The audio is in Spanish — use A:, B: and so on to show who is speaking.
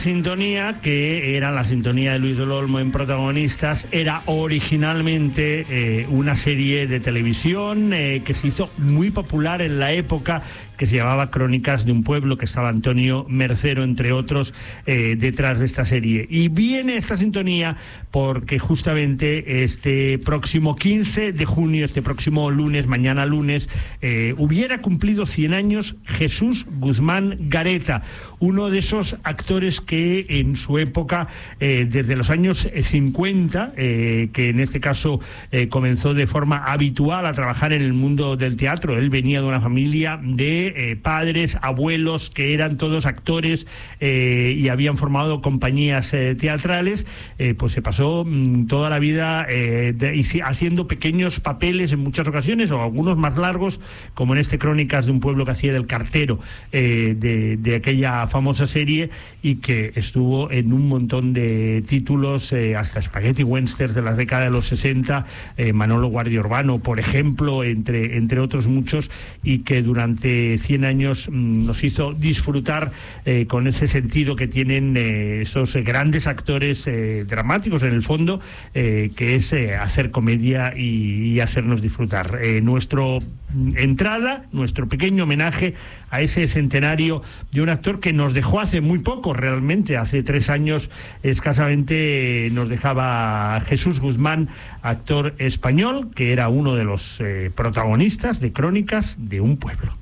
A: Sintonía, que era la sintonía de Luis del Olmo en Protagonistas, era originalmente una serie de televisión que se hizo muy popular en la época, que se llamaba Crónicas de un Pueblo, que estaba Antonio Mercero, entre otros, detrás de esta serie. Y viene esta sintonía porque justamente este próximo 15 de junio, este próximo lunes, mañana lunes, hubiera cumplido 100 años Jesús Guzmán Gareta, uno de esos actores que en su época, desde los años 50, que en este caso comenzó de forma habitual a trabajar en el mundo del teatro. Él venía de una familia de padres, abuelos, que eran todos actores y habían formado compañías teatrales. Pues se pasó toda la vida haciendo pequeños papeles en muchas ocasiones, o algunos más largos, como en este Crónicas de un Pueblo, que hacía del cartero de aquella famosa serie, y que estuvo en un montón de títulos, hasta Spaghetti Westerns de las décadas de los 60, Manolo Guardia Urbano, por ejemplo, entre otros muchos, y que durante 100 años nos hizo disfrutar con ese sentido que tienen esos grandes actores dramáticos, en el fondo, que es hacer comedia y hacernos disfrutar. Nuestro entrada, nuestro pequeño homenaje a ese centenario de un actor que nos dejó hace muy poco, realmente, hace 3 años escasamente nos dejaba Jesús Guzmán, actor español, que era uno de los protagonistas de Crónicas de un Pueblo.